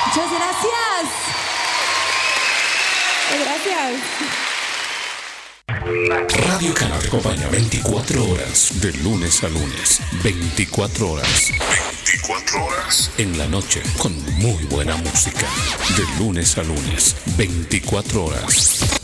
Muchas gracias. Gracias. Radio Canal te acompaña 24 horas, de lunes a lunes. 24 horas. 24 horas. En la noche, con muy buena música. De lunes a lunes. 24 horas.